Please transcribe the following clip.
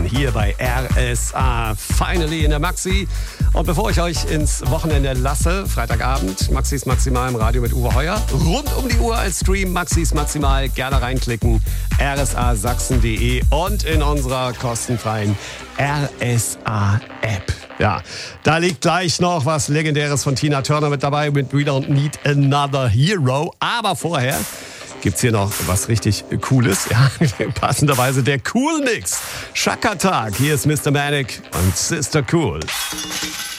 hier bei RSA. Finally in der Maxi. Und bevor ich euch ins Wochenende lasse, Freitagabend, Maxis Maximal im Radio mit Uwe Heuer. Rund um die Uhr als Stream, Maxis Maximal. Gerne reinklicken. rsasachsen.de und in unserer kostenfreien RSA-App. Ja, da liegt gleich noch was Legendäres von Tina Turner mit dabei mit We Don't Need Another Hero. Aber vorher gibt's hier noch was richtig Cooles. Ja, passenderweise der Cool Mix. Shaka Tag. Hier ist Mr. Manic und Sister Cool.